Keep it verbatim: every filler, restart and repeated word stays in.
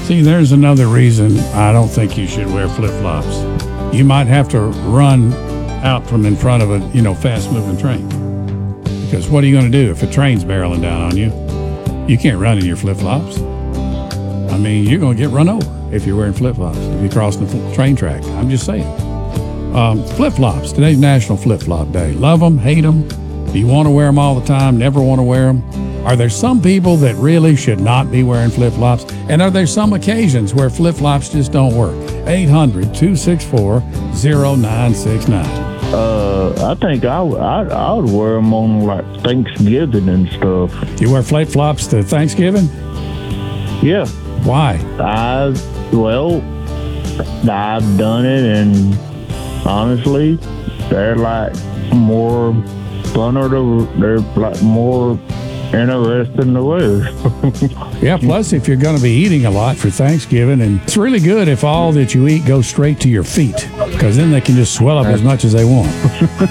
See, there's another reason I don't think you should wear flip-flops. You might have to run out from in front of a, you know, fast-moving train. Because what are you going to do if a train's barreling down on you? You can't run in your flip-flops. I mean, you're going to get run over if you're wearing flip-flops, if you're crossing the train track. I'm just saying. Um, flip-flops. Today's National Flip-Flop Day. Love them, hate them. Do you want to wear them all the time, never want to wear them? Are there some people that really should not be wearing flip-flops? And are there some occasions where flip-flops just don't work? eight hundred, two six four, zero nine six nine. Uh, I think I, I, I would wear them on like Thanksgiving and stuff. You wear flip-flops to Thanksgiving? Yeah. Why? I, well, I've done it, and honestly, they're like more funner to, they're like more interesting to wear. Yeah, plus if you're going to be eating a lot for Thanksgiving, and it's really good if all that you eat goes straight to your feet, because then they can just swell up as much as they want.